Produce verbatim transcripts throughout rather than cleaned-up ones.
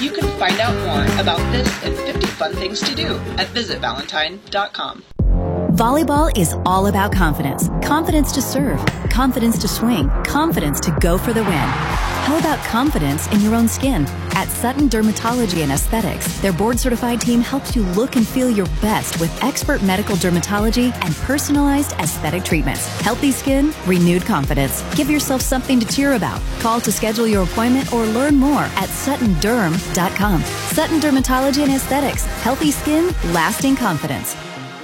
You can find out more about this and fifty fun things to do at visit valentine dot com. Volleyball is all about confidence. Confidence to serve, confidence to swing, confidence to go for the win. How about confidence in your own skin? At Sutton Dermatology and Aesthetics, their board-certified team helps you look and feel your best with expert medical dermatology and personalized aesthetic treatments. Healthy skin, renewed confidence. Give yourself something to cheer about. Call to schedule your appointment or learn more at sutton derm dot com. Sutton Dermatology and Aesthetics. Healthy skin, lasting confidence.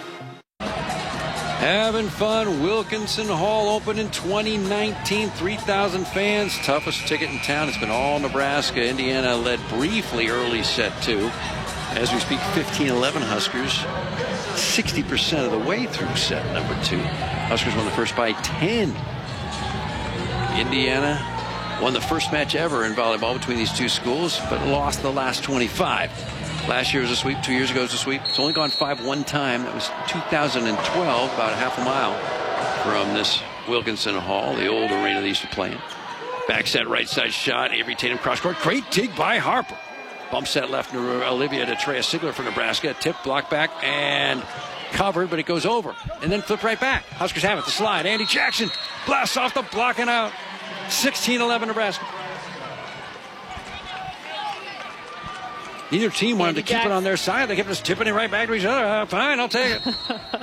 Having fun. Wilkinson Hall opened in twenty nineteen. three thousand fans. Toughest ticket in town. It's been all Nebraska. Indiana led briefly early set two. As we speak, fifteen eleven Huskers. sixty percent of the way through set number two. Huskers won the first by ten. Indiana won the first match ever in volleyball between these two schools, but lost the last twenty-five. Last year was a sweep. Two years ago was a sweep. It's only gone five one time. That was two thousand twelve, about a half a mile from this Wilkinson Hall, the old arena they used to play in. Back set, right side shot. Avery Tatum cross court. Great dig by Harper. Bump set left Olivia to Treya Sigler for Nebraska. Tip, block back, and covered, but it goes over. And then flip right back. Huskers have it. The slide. Andy Jackson blasts off the block and out. sixteen eleven Nebraska. Neither team wanted Andy to keep Jackson. it on their side. They kept just tipping it right back to each other. Uh, fine, I'll take it.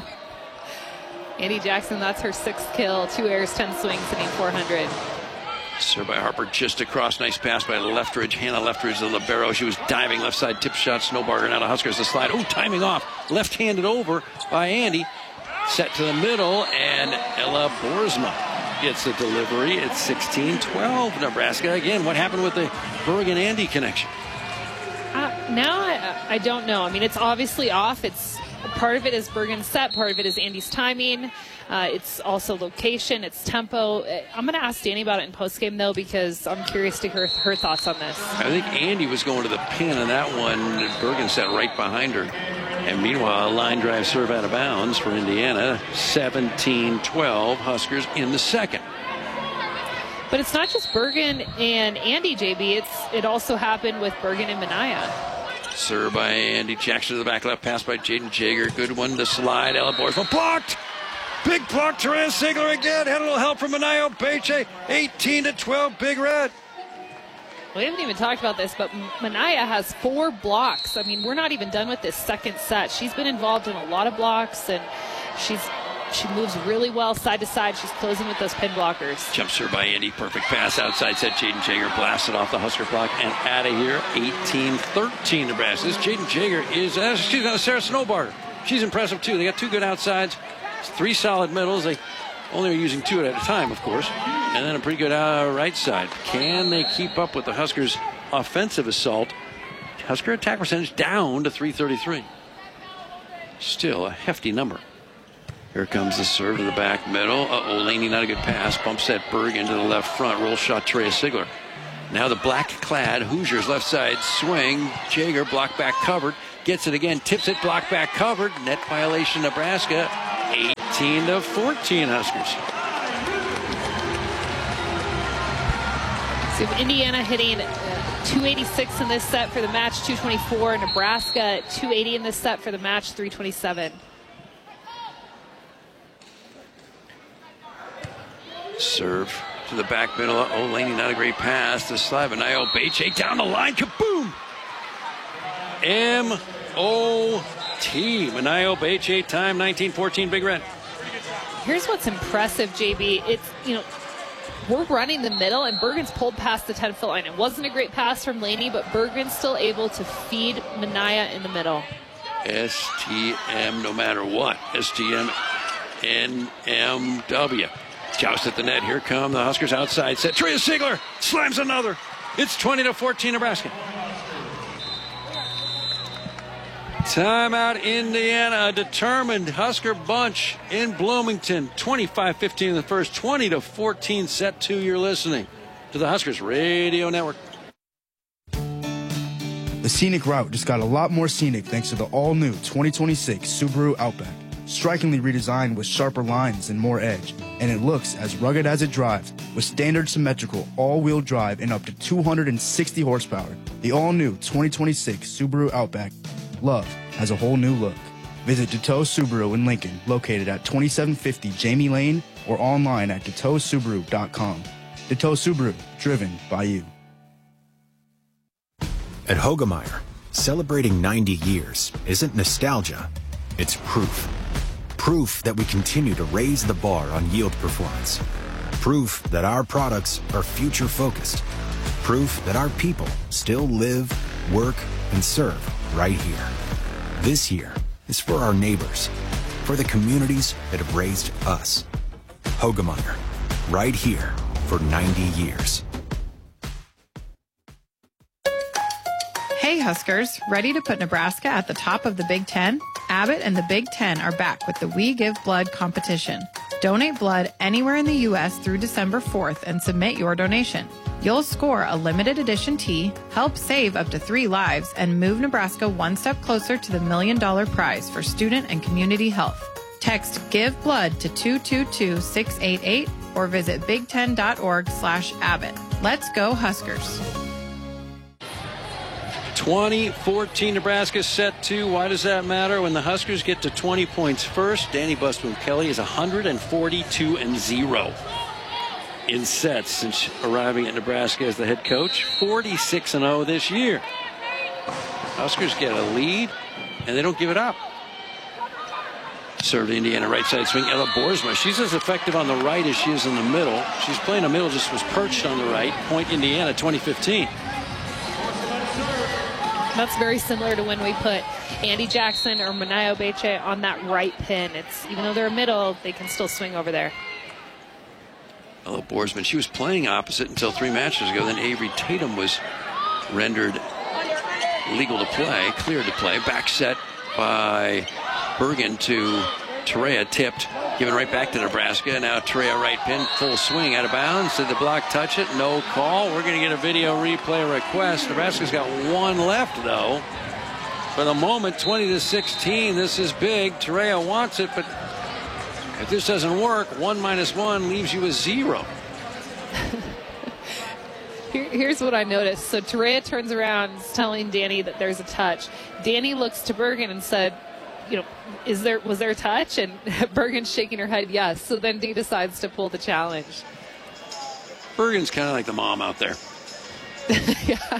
Andy Jackson, that's her sixth kill. Two airs, ten swings, hitting four hundred. Served by Harper just across. Nice pass by Leftridge. Hannah Leftridge, the libero. She was diving left side tip shot. Snowbarger now to Huskers. The slide. Oh, timing off. Left-handed over by Andy. Set to the middle, and Ella Boersma gets the delivery. It's sixteen twelve Nebraska. Again, what happened with the Bergen-Andy connection? Uh, now I, I don't know. I mean, it's obviously off. It's part of it is Bergen's set, part of it is Andy's timing. Uh, it's also location, it's tempo. I'm going to ask Danny about it in postgame though, because I'm curious to hear her thoughts on this. I think Andy was going to the pin on that one. Bergen sat right behind her. And meanwhile, a line drive serve out of bounds for Indiana. seventeen twelve Huskers in the second. But it's not just Bergen and Andy, J B. It's it also happened with Bergen and Minaya. Serve by Andy Jackson to the back left. Pass by Jaden Jager. Good one to slide. Ella Boersma blocked. Big block. Treya Sigler again. Had a little help from Minaya Obeche. eighteen to twelve. Big red. We haven't even talked about this, but Minaya has four blocks. I mean, we're not even done with this second set. She's been involved in a lot of blocks, and she's she moves really well side to side. She's closing with those pin blockers. Jump serve by Andy. Perfect pass outside set. Jaden Jager blasted off the Husker block and out of here. eighteen thirteen Nebraska. This Jaden Jager is, uh, she's got a Sarah Snowbarger. She's impressive too. They got two good outsides, three solid middles. They only are using two at a time, of course. And then a pretty good uh, right side. Can they keep up with the Huskers' offensive assault? Husker attack percentage down to three thirty-three. Still a hefty number. Here comes the serve to the back middle. Uh-oh, Laney, not a good pass. Bump set Bergen to the left front. Roll shot Treya Sigler. Now the black-clad Hoosiers left side swing. Jager block back covered. Gets it again. Tips it. Block back covered. Net violation Nebraska. eighteen to fourteen Huskers. So Indiana hitting uh, two eighty-six in this set for the match, two twenty-four. Nebraska two eighty in this set for the match, three twenty-seven. Serve to the back middle. Oh, Laney, not a great pass to Slava. Minaya Obeche down the line. Kaboom! M O T. Minaya Obeche time nineteen fourteen. Big red. Here's what's impressive, J B. It's, you know, we're running the middle, and Bergen's pulled past the ten-foot line. It wasn't a great pass from Laney, but Bergen's still able to feed Minaya in the middle. S T M no matter what. S T M N M W. Joust at the net. Here come the Huskers outside set. Treya Sigler slams another. It's twenty to fourteen Nebraska. Timeout Indiana. A determined Husker bunch in Bloomington. twenty-five fifteen in the first. twenty to fourteen set two. You're listening to the Huskers Radio Network. The scenic route just got a lot more scenic thanks to the all-new twenty twenty-six Subaru Outback. strikingly redesigned with sharper lines and more edge, and it looks as rugged as it drives with standard symmetrical all-wheel drive and up to two hundred sixty horsepower. The all-new twenty twenty-six Subaru Outback. Love has a whole new look. Visit Deteau Subaru in Lincoln, located at twenty-seven fifty Jamie Lane, or online at deteau subaru dot com. Deteau Subaru, driven by you. At Hoegemeyer, celebrating ninety years isn't nostalgia, it's proof. Proof that we continue to raise the bar on yield performance. Proof that our products are future-focused. Proof that our people still live, work, and serve right here. This year is for our neighbors, for the communities that have raised us. Hoegemeyer, right here for ninety years. Hey Huskers, ready to put Nebraska at the top of the Big Ten? Abbott and the Big Ten are back with the We Give Blood competition. Donate blood anywhere in the U S through December fourth and submit your donation. You'll score a limited edition tee, help save up to three lives, and move Nebraska one step closer to the million dollar prize for student and community health. Text Give Blood to two two two six eight eight or visit big ten dot org slash Abbott. Let's go Huskers. twenty fourteen Nebraska set two. Why does that matter? When the Huskers get to twenty points first, Danny Busboom Kelly is one forty-two and zero in sets since arriving at Nebraska as the head coach. forty-six and oh this year. Huskers get a lead, and they don't give it up. Serve to Indiana right side swing. Ella Boersma. She's as effective on the right as she is in the middle. She's playing the middle, just was perched on the right. Point Indiana twenty fifteen. That's very similar to when we put Andy Jackson or Manayo Beche on that right pin. It's even though they're middle, they can still swing over there. Ella Boersma. She was playing opposite until three matches ago. Then Avery Tatum was rendered legal to play, cleared to play. Back set by Bergen to Torreya, tipped, given right back to Nebraska. Now Torreya right pin, full swing, out of bounds. Did the block touch it? No call. We're going to get a video replay request. Nebraska's got one left, though. For the moment, twenty to sixteen. This is big. Torreya wants it, but if this doesn't work, one minus one leaves you with zero. Here, here's what I noticed. So Torreya turns around, telling Danny that there's a touch. Danny looks to Bergen and said, you know, is there was there a touch? And Bergen's shaking her head yes. So then Dee decides to pull the challenge. Bergen's kind of like the mom out there. Yeah.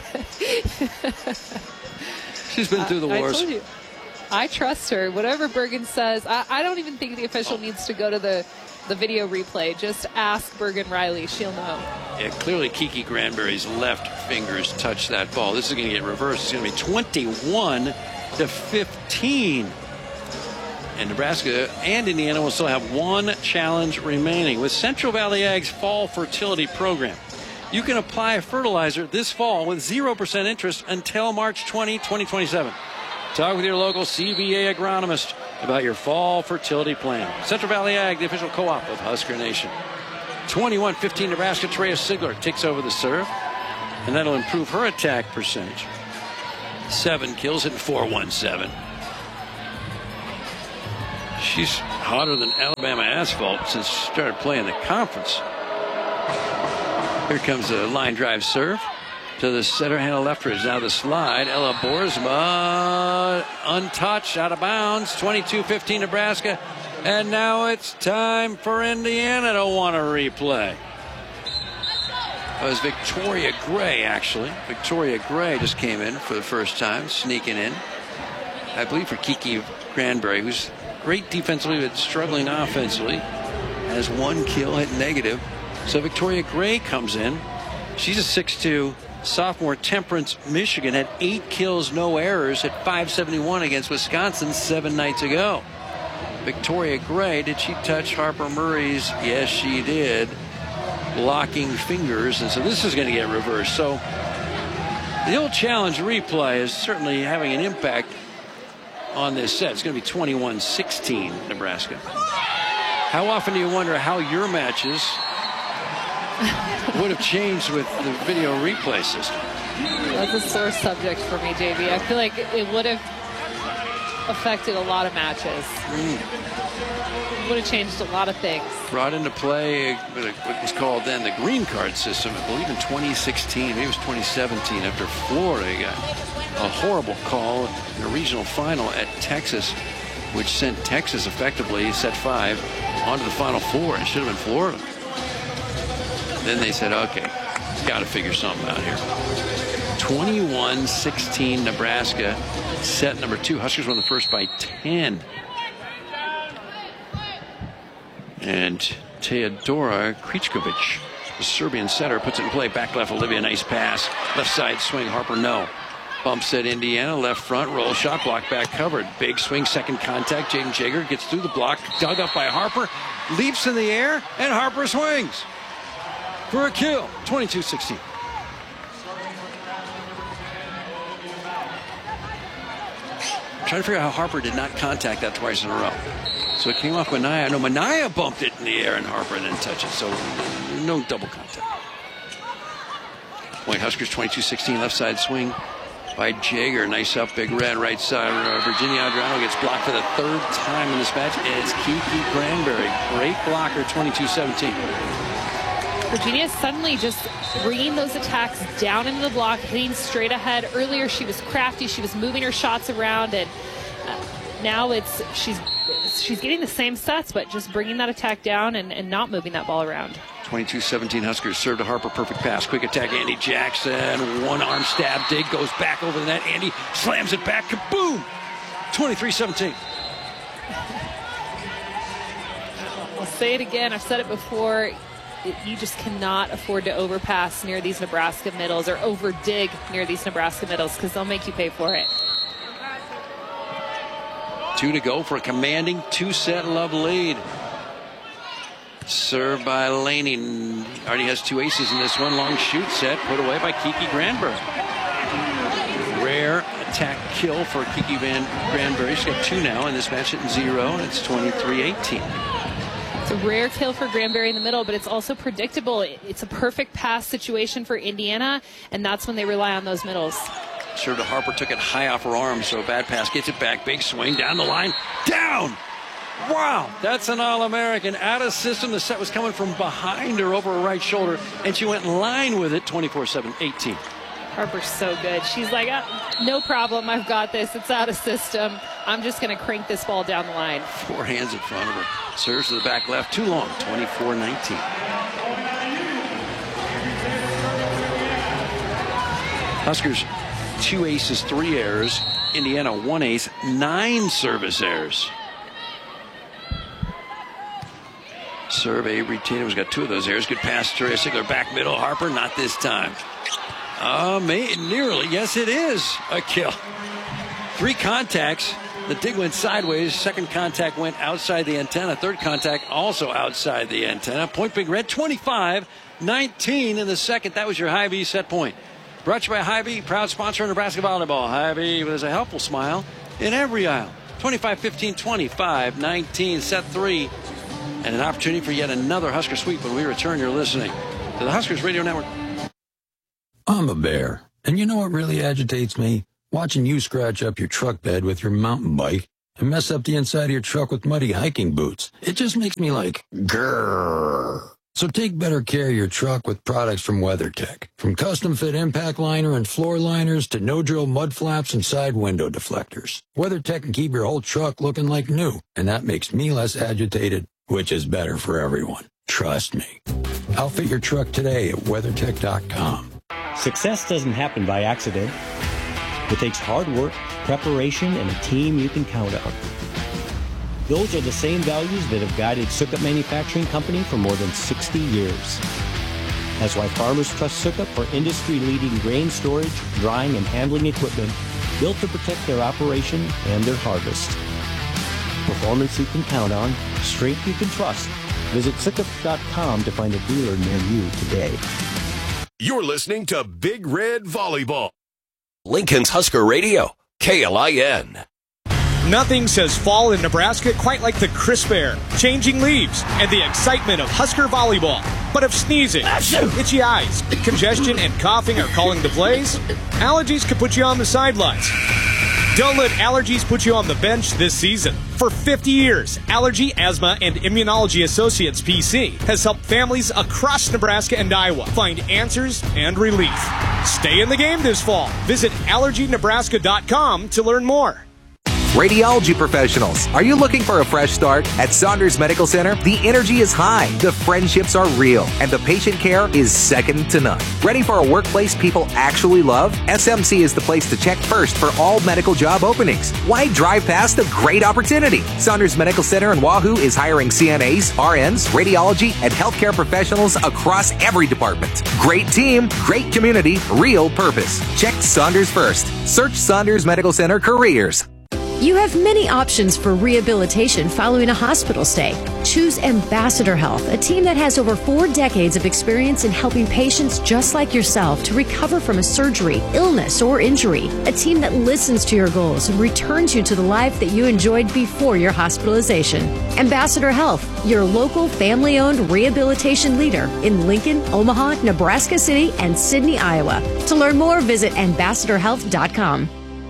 She's been through the I, wars. I told you. I trust her. Whatever Bergen says, I, I don't even think the official needs to go to the, the video replay. Just ask Bergen Riley. She'll know. Yeah, clearly Kiki Granberry's left fingers touched that ball. This is going to get reversed. It's going to be twenty-one to fifteen. And Nebraska and Indiana will still have one challenge remaining. With Central Valley Ag's Fall Fertility Program, you can apply fertilizer this fall with zero percent interest until March twentieth, twenty twenty-seven. Talk with your local C V A agronomist about your fall fertility plan. Central Valley Ag, the official co-op of Husker Nation. twenty-one fifteen Nebraska. Treya Sigler takes over the serve, and that'll improve her attack percentage. Seven kills, hitting four one seven. She's hotter than Alabama asphalt since she started playing the conference. Here comes the line drive serve to the center handle left ridge. Now the slide. Ella Boersma untouched, out of bounds. twenty-two fifteen Nebraska. And now it's time for Indiana to want to replay. It was Victoria Gray, actually. Victoria Gray just came in for the first time, sneaking in. I believe for Kiki Granberry, who's great defensively but struggling offensively. Has one kill, hit negative. So Victoria Gray comes in. She's a six two sophomore. Temperance, Michigan, had eight kills, no errors, hit five seventy-one against Wisconsin seven nights ago. Victoria Gray, did she touch Harper Murray's? Yes, she did. Blocking fingers, and so this is going to get reversed. So the old challenge replay is certainly having an impact on this set. It's going to be twenty-one sixteen Nebraska. How often do you wonder how your matches would have changed with the video replay system? That's a sore subject for me, J B. I feel like it would have affected a lot of matches. Mm. Would have changed a lot of things. Brought into play what was called then the green card system, I believe in twenty sixteen, maybe it was twenty seventeen, after Florida got a horrible call in the regional final at Texas, which sent Texas effectively, set five, onto the Final Four. It should have been Florida. Then they said, okay, got to figure something out here. twenty-one sixteen Nebraska, set number two. Huskers won the first by ten. And Teodora Kričković, the Serbian setter, puts it in play. Back left, Olivia, nice pass. Left side swing, Harper, no. Bumps at Indiana, left front, roll, shot block, back covered. Big swing, second contact. Jaden Jager gets through the block, dug up by Harper, leaps in the air, and Harper swings for a kill. twenty-two sixteen. Trying to figure out how Harper did not contact that twice in a row. So it came off Minaya. No, Minaya bumped it in the air and Harper didn't touch it. So no double contact. Point Huskers twenty-two sixteen, left side swing by Jager. Nice up, big red, right side. Uh, Virginia Adriano gets blocked for the third time in this match. It's Kiki Granberry. Great blocker, twenty-two seventeen. Virginia suddenly just bringing those attacks down into the block, hitting straight ahead. Earlier she was crafty, she was moving her shots around, and uh, now it's she's she's getting the same sets, but just bringing that attack down and, and not moving that ball around. twenty-two seventeen Huskers serve to Harper, perfect pass, quick attack, Andy Jackson, one arm stab dig, goes back over the net, Andy slams it back, kaboom, twenty-three seventeen. I'll say it again, I've said it before, it, you just cannot afford to overpass near these Nebraska middles or over dig near these Nebraska middles because they'll make you pay for it. Two to go for a commanding two-set love lead. Served by Laney. Already has two aces in this one. Long shoot set put away by Kiki Granberry. Rare attack kill for Kiki Van Granberry. She's got two now in this match, hitting zero, and it's twenty-three eighteen. It's a rare kill for Granberry in the middle, but it's also predictable. It's a perfect pass situation for Indiana, and that's when they rely on those middles. Served to Harper, took it high off her arm, so a bad pass, gets it back, big swing, down the line, down! Wow, that's an All-American. Out of system, the set was coming from behind her over her right shoulder, and she went in line with it, twenty-four seven eighteen. Harper's so good. She's like, oh, no problem, I've got this. It's out of system. I'm just going to crank this ball down the line. Four hands in front of her. Serves to the back left, too long, twenty-four nineteen. Huskers, two aces, three errors. Indiana, one ace, nine service errors. Serve, Avery Tatum's got two of those errors. Good pass, Teria Sigler, back middle. Harper, not this time. Uh, may, nearly, yes it is a kill. Three contacts. The dig went sideways. Second contact went outside the antenna. Third contact also outside the antenna. Point Big Red, twenty-five nineteen in the second. That was your Hy-Vee set point. Brought to you by Hy-Vee, proud sponsor of Nebraska volleyball. Hy-Vee with a helpful smile in every aisle. twenty-five fifteen, twenty-five nineteen, set three. And an opportunity for yet another Husker sweep when we return. You're listening to the Huskers Radio Network. I'm a bear, and you know what really agitates me? Watching you scratch up your truck bed with your mountain bike and mess up the inside of your truck with muddy hiking boots. It just makes me like, grrr. So take better care of your truck with products from WeatherTech. From custom fit impact liner and floor liners to no-drill mud flaps and side window deflectors. WeatherTech can keep your whole truck looking like new, and that makes me less agitated, which is better for everyone. Trust me. Outfit your truck today at weathertech dot com. Success doesn't happen by accident. It takes hard work, preparation, and a team you can count on. Those are the same values that have guided Sukup Manufacturing Company for more than sixty years. That's why farmers trust Sukup for industry-leading grain storage, drying, and handling equipment built to protect their operation and their harvest. Performance you can count on, strength you can trust. Visit Sukup dot com to find a dealer near you today. You're listening to Big Red Volleyball. Lincoln's Husker Radio, K L I N. Nothing says fall in Nebraska quite like the crisp air, changing leaves, and the excitement of Husker volleyball. But if sneezing, itchy eyes, congestion, and coughing are calling the plays, allergies could put you on the sidelines. Don't let allergies put you on the bench this season. For fifty years, Allergy, Asthma, and Immunology Associates P C has helped families across Nebraska and Iowa find answers and relief. Stay in the game this fall. Visit allergy nebraska dot com to learn more. Radiology professionals, are you looking for a fresh start? At Saunders Medical Center, the energy is high, the friendships are real, and the patient care is second to none. Ready for a workplace people actually love? S M C is the place to check first for all medical job openings. Why drive past a great opportunity? Saunders Medical Center in Wahoo is hiring C N As, R Ns, radiology, and healthcare professionals across every department. Great team, great community, real purpose. Check Saunders first. Search Saunders Medical Center Careers. You have many options for rehabilitation following a hospital stay. Choose Ambassador Health, a team that has over four decades of experience in helping patients just like yourself to recover from a surgery, illness, or injury. A team that listens to your goals and returns you to the life that you enjoyed before your hospitalization. Ambassador Health, your local family-owned rehabilitation leader in Lincoln, Omaha, Nebraska City, and Sidney, Iowa. To learn more, visit ambassador health dot com.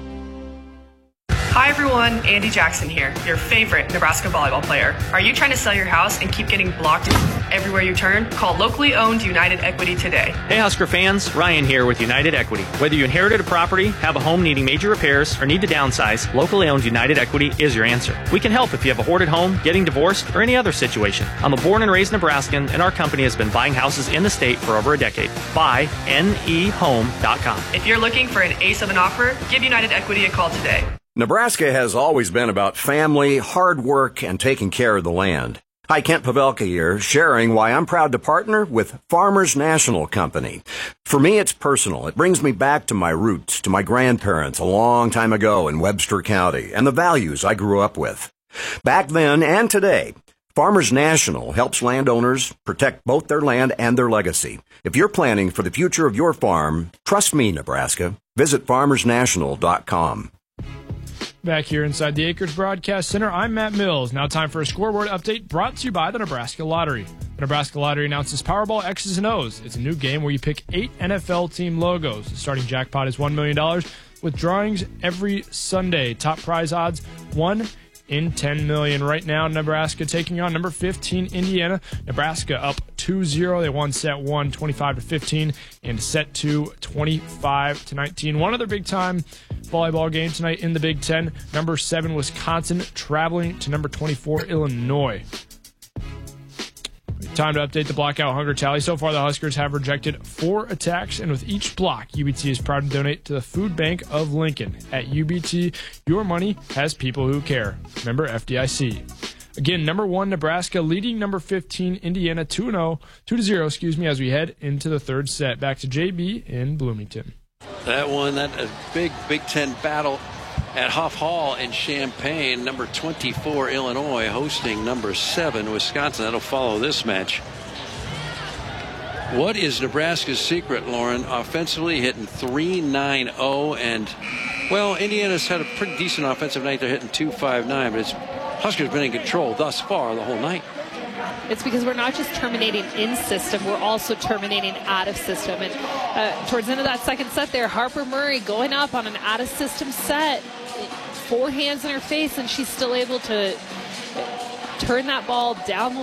Hi everyone, Andy Jackson here, your favorite Nebraska volleyball player. Are you trying to sell your house and keep getting blocked everywhere you turn? Call locally owned United Equity today. Hey Husker fans, Ryan here with United Equity. Whether you inherited a property, have a home needing major repairs, or need to downsize, locally owned United Equity is your answer. We can help if you have a hoarded home, getting divorced, or any other situation. I'm a born and raised Nebraskan, and our company has been buying houses in the state for over a decade. Buy N E home dot com. If you're looking for an ace of an offer, give United Equity a call today. Nebraska has always been about family, hard work, and taking care of the land. Hi, Kent Pavelka here, sharing why I'm proud to partner with Farmers National Company. For me, it's personal. It brings me back to my roots, to my grandparents a long time ago in Webster County, and the values I grew up with. Back then and today, Farmers National helps landowners protect both their land and their legacy. If you're planning for the future of your farm, trust me, Nebraska. Visit farmers national dot com. Back here inside the Acres Broadcast Center, I'm Matt Mills. Now time for a scoreboard update brought to you by the Nebraska Lottery. The Nebraska Lottery announces Powerball X's and O's. It's a new game where you pick eight N F L team logos. The starting jackpot is one million dollars with drawings every Sunday. Top prize odds, one in ten million. Right now, Nebraska taking on number fifteen, Indiana. Nebraska up two zero. They won set one, twenty-five to fifteen, and set two, twenty-five to nineteen. One other big-time volleyball game tonight in the Big Ten. Number seven, Wisconsin, traveling to number twenty-four, Illinois. Time to update the blackout hunger tally. So far, the Huskers have rejected four attacks, and with each block, U B T is proud to donate to the Food Bank of Lincoln. At U B T, your money has people who care. Member F D I C. Again, number one, Nebraska leading number fifteen, Indiana, two to zero, excuse me, as we head into the third set. Back to J B in Bloomington. That one, that a big Big Ten battle at Huff Hall in Champaign. Number twenty-four, Illinois, hosting number seven, Wisconsin. That'll follow this match. What is Nebraska's secret, Lauren? Offensively hitting three nine oh, and, well, Indiana's had a pretty decent offensive night. They're hitting two five nine, but it's Huskers been in control thus far the whole night. It's because we're not just terminating in system, we're also terminating out of system. And uh, towards the end of that second set there, Harper Murray going up on an out of system set, four hands in her face, and she's still able to turn that ball down the